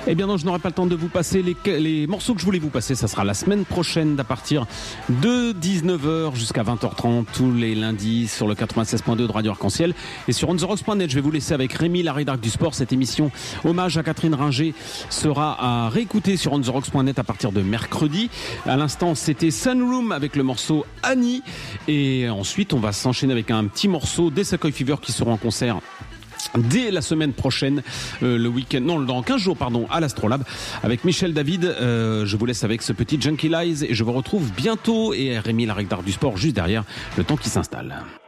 Eh bien non, je n'aurai pas le temps de vous passer les morceaux que je voulais vous passer. Ça sera la semaine prochaine à partir de 19h jusqu'à 20h30 tous les lundis sur le 96.2 de Radio Arc-en-Ciel et sur ontheRocks.net. Je vais vous laisser avec Rémi, la rédac du sport. Cette émission hommage à Catherine Ringer sera à réécouter sur ontheRocks.net à partir de mercredi. À l'instant, c'était Sunroom avec le morceau Annie. Et ensuite, on va s'enchaîner avec un petit morceau des Secoy Fever qui seront en concert dès la semaine prochaine, le week-end, non, dans 15 jours, pardon, à l'Astrolabe, avec Michel David. Je vous laisse avec ce petit Junkie Lies et je vous retrouve bientôt. Et Rémi, la rédac du sport, juste derrière, le temps qui s'installe.